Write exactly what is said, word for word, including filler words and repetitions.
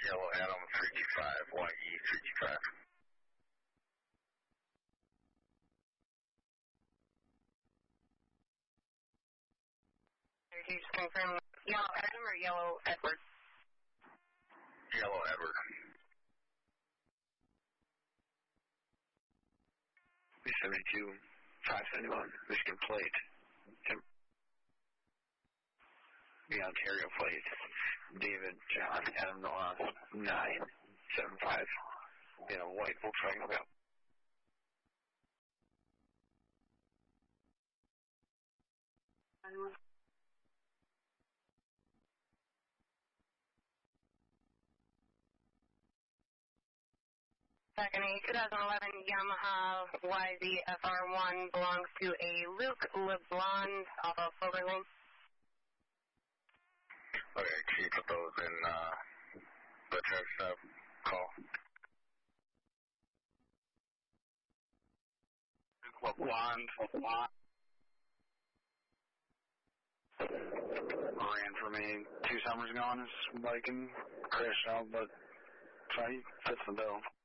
Yellow Adam three two five, Y E three two five. Can you just confirm Yellow Adam or Yellow Edward? Yellow Edward. B seventy-two, five seventy-one, Michigan plate. The Ontario plate. David John Adam Noah nine seven five. In a white Volkswagen Bell. Second, a two thousand eleven Yamaha Y Z F R one belongs to a Luke LeBlond off of Clover Lane. Okay, can you put those in uh, the truck stop call? LeBlond, LeBlond. Ran for me two summers ago on his bike and crashed out, but he fits the bill.